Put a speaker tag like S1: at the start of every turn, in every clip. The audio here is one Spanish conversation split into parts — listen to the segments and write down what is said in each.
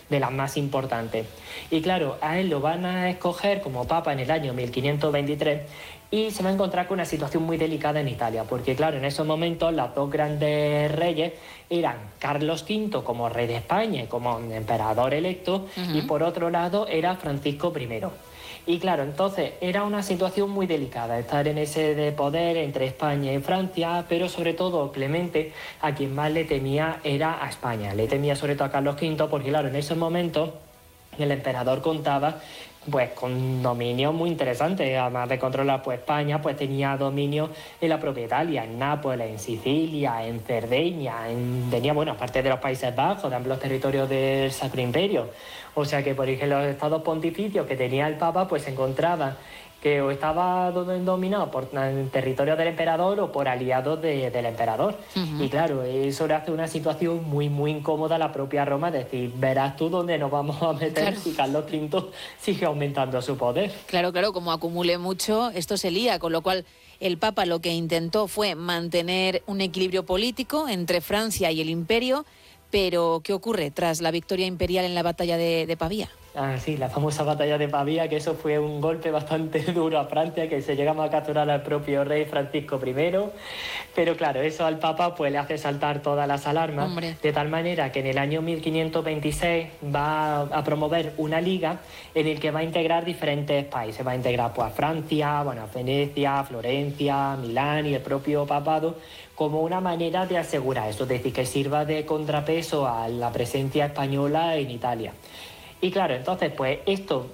S1: de las más importantes. Y claro, a él lo van a escoger como papa en el año 1523 y se va a encontrar con una situación muy delicada en Italia, porque claro, en esos momentos los dos grandes reyes eran Carlos V como rey de España y como emperador electo, y por otro lado era Francisco I. Y claro, entonces era una situación muy delicada estar en ese de poder entre España y Francia, pero sobre todo Clemente a quien más le temía era a España, le temía sobre todo a Carlos V, porque claro, en esos momentos el emperador contaba pues con dominio muy interesante, además de controlar pues España, pues tenía dominio en la propia Italia, en Nápoles, en Sicilia, en Cerdeña, tenía, bueno, aparte de los Países Bajos, de amplios territorios del Sacro Imperio. O sea que, por ejemplo, los estados pontificios que tenía el Papa, pues se encontraban que o estaba dominado por territorio del emperador o por aliados del emperador. Y claro, eso le hace una situación muy, muy incómoda a la propia Roma, es decir, verás tú dónde nos vamos a meter si Carlos V sigue aumentando su poder.
S2: Claro, como acumule mucho, esto se lía, con lo cual el Papa lo que intentó fue mantener un equilibrio político entre Francia y el Imperio, pero ¿qué ocurre tras la victoria imperial en la batalla de Pavía?
S1: Ah, sí, la famosa batalla de Pavía, que eso fue un golpe bastante duro a Francia, que se llegamos a capturar al propio rey Francisco I. Pero claro, eso al Papa pues le hace saltar todas las alarmas, de tal manera que en el año 1526 va a promover una liga en el que va a integrar diferentes países. Va a integrar pues a Francia, bueno, a Venecia, Florencia, Milán y el propio papado, como una manera de asegurar eso, es decir, que sirva de contrapeso a la presencia española en Italia. Y claro, entonces, pues esto,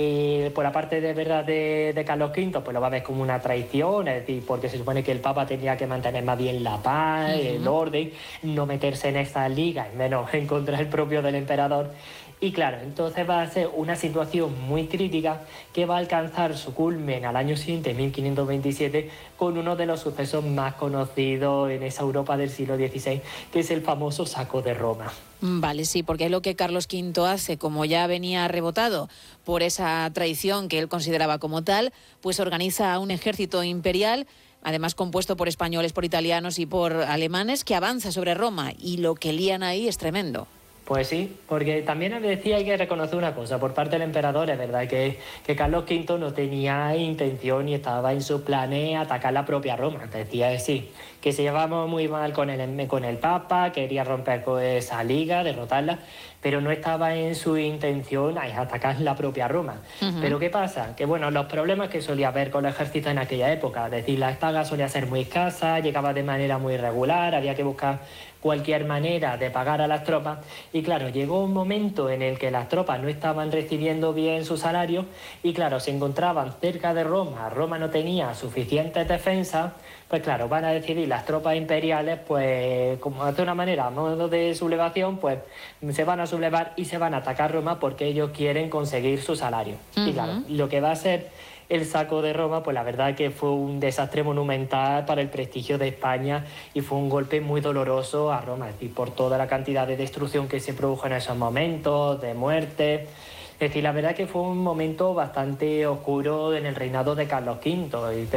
S1: por la parte de verdad de Carlos V, pues lo va a ver como una traición, es decir, porque se supone que el Papa tenía que mantener más bien la paz, el orden, no meterse en estas ligas, menos en contra del propio del emperador. Y claro, entonces va a ser una situación muy crítica que va a alcanzar su culmen al año siguiente, 1527, con uno de los sucesos más conocidos en esa Europa del siglo XVI, que es el famoso saco de Roma.
S2: Vale, sí, porque es lo que Carlos V hace, como ya venía rebotado por esa traición que él consideraba como tal, pues organiza un ejército imperial, además compuesto por españoles, por italianos y por alemanes, que avanza sobre Roma, y lo que lían ahí es tremendo.
S1: Pues sí, porque también les decía, hay que reconocer una cosa, por parte del emperador, es verdad que Carlos V no tenía intención y estaba en sus planes atacar la propia Roma. Decía sí, que se llevaba muy mal con el Papa, quería romper con esa liga, derrotarla, pero no estaba en su intención atacar la propia Roma. Pero ¿qué pasa? Que bueno, los problemas que solía haber con el ejército en aquella época, es decir, la paga solía ser muy escasa, llegaba de manera muy irregular, había que buscar cualquier manera de pagar a las tropas, y claro, llegó un momento en el que las tropas no estaban recibiendo bien su salario y claro, se encontraban cerca de Roma, Roma no tenía suficientes defensas, pues claro, van a decidir las tropas imperiales, pues como de una manera, a modo de sublevación, pues se van a sublevar y se van a atacar Roma porque ellos quieren conseguir su salario. Y claro, lo que va a ser el saco de Roma, pues la verdad que fue un desastre monumental para el prestigio de España y fue un golpe muy doloroso a Roma, es decir, por toda la cantidad de destrucción que se produjo en esos momentos, de muerte. Es decir, la verdad que fue un momento bastante oscuro en el reinado de Carlos V,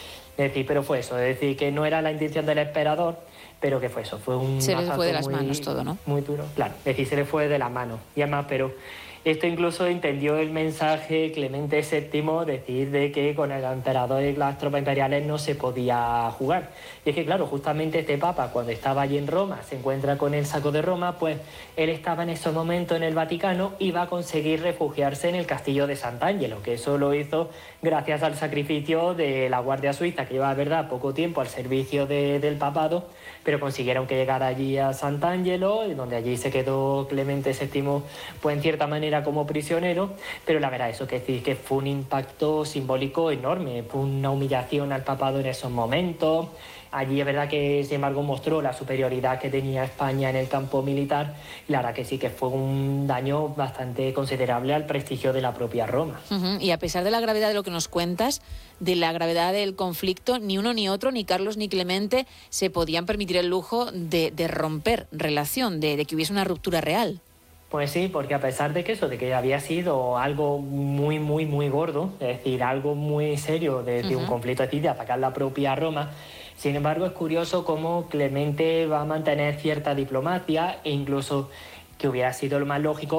S1: pero fue eso, es decir, que no era la intención del emperador, pero que fue eso, fue un
S2: se le fue de las manos todo, ¿no?
S1: Muy duro, claro, es decir, se le fue de las manos. Y además, pero esto incluso entendió el mensaje Clemente VII, decir de que con el emperador y las tropas imperiales no se podía jugar. Y es que, claro, justamente este Papa, cuando estaba allí en Roma, se encuentra con el saco de Roma, pues él estaba en esos momentos en el Vaticano y va a conseguir refugiarse en el castillo de Sant'Angelo, que eso lo hizo gracias al sacrificio de la Guardia Suiza, que lleva, verdad, poco tiempo al servicio del papado, pero consiguieron que llegara allí a Sant'Angelo, donde allí se quedó Clemente VII, pues en cierta manera como prisionero, pero la verdad, eso que fue un impacto simbólico enorme, fue una humillación al papado en esos momentos. Allí es verdad que, sin embargo, mostró la superioridad que tenía España en el campo militar, y la verdad que sí, que fue un daño bastante considerable al prestigio de la propia Roma.
S2: Y a pesar de la gravedad de lo que nos cuentas, de la gravedad del conflicto, ni uno ni otro, ni Carlos ni Clemente, se podían permitir el lujo de romper relación, de que hubiese una ruptura real.
S1: Pues sí, porque a pesar de que había sido algo muy, muy, muy gordo, es decir, algo muy serio de un conflicto de atacar la propia Roma, sin embargo es curioso cómo Clemente va a mantener cierta diplomacia e incluso que hubiera sido lo más lógico